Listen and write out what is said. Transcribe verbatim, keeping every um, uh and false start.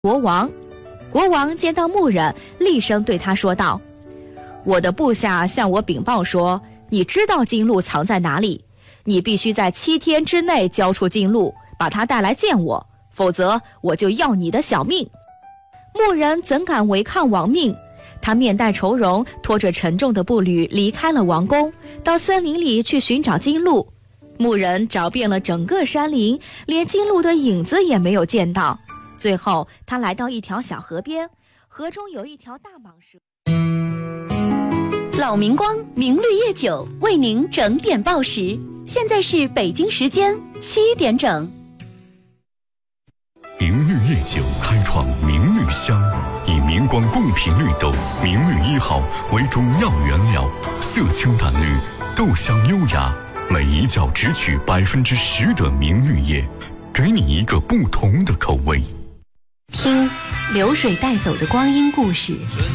国王。国王见到牧人，厉声对他说道：我的部下向我禀报说，你知道金鹿藏在哪里，你必须在七天之内交出金鹿，把它带来见我，否则我就要你的小命。牧人怎敢违抗王命？他面带愁容，拖着沉重的步履离开了王宫，到森林里去寻找金鹿。牧人找遍了整个山林，连金鹿的影子也没有见到。最后他来到一条小河边，河中有一条大蟒蛇。 老明光明绿夜酒为您整点报时，现在是北京时间七点整。 明绿夜酒开创明绿香，以明光贡品绿豆明绿一号为主要原料，色清淡绿，豆香优雅，每一窖只取百分之十的明绿叶，给你一个不同的口味。 听流水带走的光阴故事。